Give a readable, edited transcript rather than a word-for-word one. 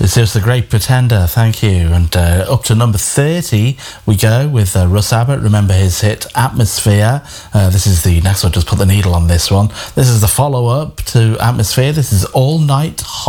It's just The Great Pretender, thank you. And up to number 30 we go with Russ Abbott. Remember his hit Atmosphere. This is the next one, just put the needle on this one. This is the follow-up to Atmosphere. This is All Night High.